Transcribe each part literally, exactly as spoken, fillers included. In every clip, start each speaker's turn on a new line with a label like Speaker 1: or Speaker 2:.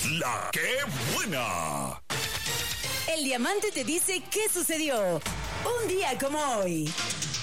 Speaker 1: La que buena.
Speaker 2: El diamante te dice qué sucedió un día como hoy.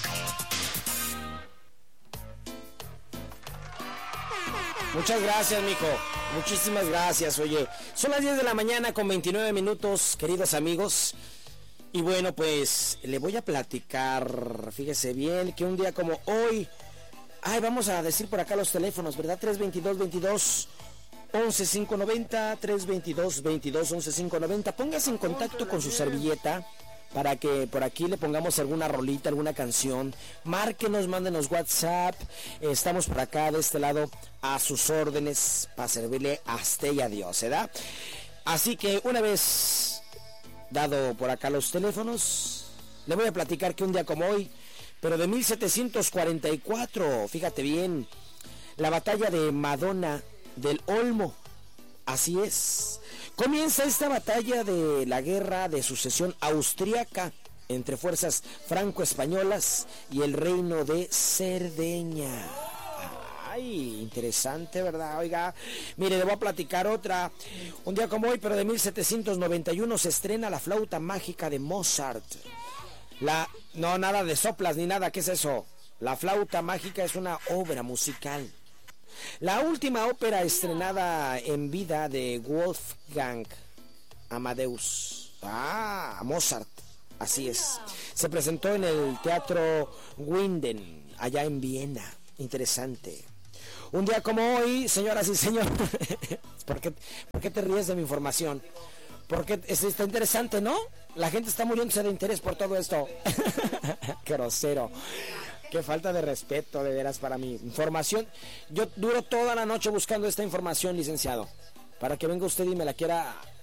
Speaker 3: Muchas gracias, mijo. Muchísimas gracias. Oye, son las diez de la mañana con veintinueve minutos, queridos amigos. Y bueno, pues le voy a platicar, fíjese bien, que un día como hoy... Ay, vamos a decir por acá los teléfonos, ¿verdad? tres veintidós, veintidós, once, quinientos noventa, tres veintidós, veintidós, once, quinientos noventa. Póngase en contacto con su servilleta para que por aquí le pongamos alguna rolita, alguna canción. Márquenos, mándenos WhatsApp. Estamos por acá de este lado a sus órdenes para servirle a usted y a Dios, ¿verdad? Así que una vez dado por acá los teléfonos, le voy a platicar que un día como hoy, pero de mil setecientos cuarenta y cuatro, fíjate bien, la batalla de Madona del Olmo, así es. Comienza esta batalla de la guerra de sucesión austríaca entre fuerzas franco-españolas y el reino de Cerdeña. Ay, interesante, ¿verdad? Oiga, mire, le voy a platicar otra. Un día como hoy, pero de mil setecientos noventa y uno, se estrena La flauta mágica de Mozart. La, no, nada de soplas ni nada, ¿qué es eso? La flauta mágica es una obra musical. La última ópera estrenada en vida de Wolfgang Amadeus. Ah, Mozart, así es. Se presentó en el Teatro Winden, allá en Viena. Interesante. Un día como hoy, señoras y señores. ¿Por qué, ¿Por qué te ríes de mi información? Porque está interesante, ¿no? La gente está muriéndose de interés por todo esto. Qué grosero. Qué falta de respeto, de veras, para mi información. Yo duro toda la noche buscando esta información, licenciado, para que venga usted y me la quiera